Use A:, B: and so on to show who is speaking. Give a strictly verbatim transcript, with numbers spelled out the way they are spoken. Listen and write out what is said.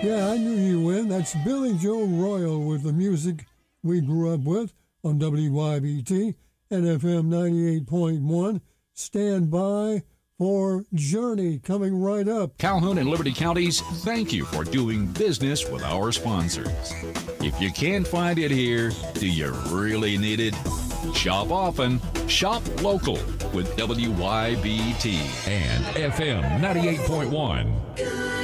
A: Yeah, I knew you would. That's Billy Joe Royal with the music we grew up with on W Y B T and F M ninety-eight point one. Stand by for Journey coming right up.
B: Calhoun and Liberty Counties, thank you for doing business with our sponsors. If you can't find it here, do you really need it? Shop often, shop local with W Y B T
C: and F M ninety-eight point one.